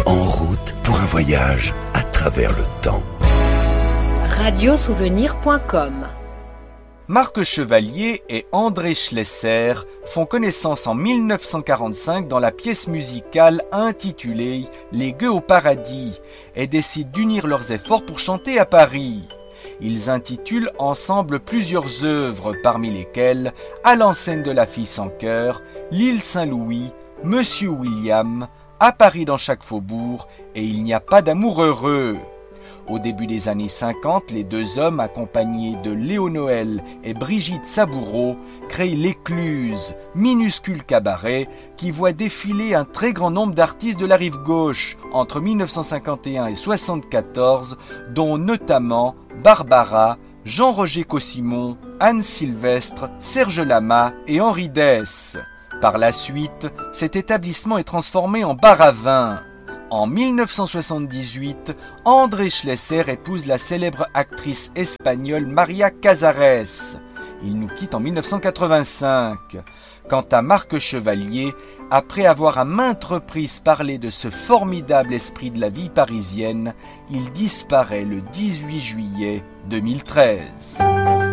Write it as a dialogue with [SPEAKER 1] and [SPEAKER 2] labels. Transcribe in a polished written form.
[SPEAKER 1] En route pour un voyage à travers le temps.
[SPEAKER 2] Radiosouvenir.com.
[SPEAKER 3] Marc Chevalier et André Schlesser font connaissance en 1945 dans la pièce musicale intitulée « Les gueux au paradis » et décident d'unir leurs efforts pour chanter à Paris. Ils intitulent ensemble plusieurs œuvres, parmi lesquelles « À l'enseigne de la fille sans cœur »,« L'île Saint-Louis »,« Monsieur William »,« À Paris dans chaque faubourg » et « Il n'y a pas d'amour heureux ». Au début des années 50, les deux hommes, accompagnés de Léo Noël et Brigitte Saboureau, créent l'Écluse, minuscule cabaret qui voit défiler un très grand nombre d'artistes de la rive gauche entre 1951 et 1974, dont notamment Barbara, Jean-Roger Cossimon, Anne Sylvestre, Serge Lama et Henri Dess. Par la suite, cet établissement est transformé en bar à vin. En 1978, André Schlesser épouse la célèbre actrice espagnole Maria Casares. Il nous quitte en 1985. Quant à Marc Chevalier, après avoir à maintes reprises parlé de ce formidable esprit de la vie parisienne, il disparaît le 18 juillet 2013.